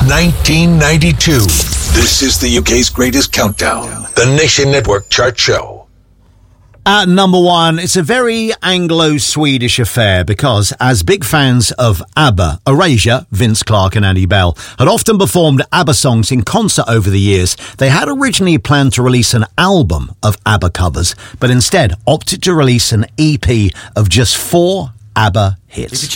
1992. This is the UK's greatest countdown. The Nation Network Chart Show. At number one, it's a very Anglo-Swedish affair because, as big fans of ABBA, Erasure, Vince Clarke and Andy Bell, had often performed ABBA songs in concert over the years, they had originally planned to release an album of ABBA covers, but instead opted to release an EP of just 4 ABBA hits.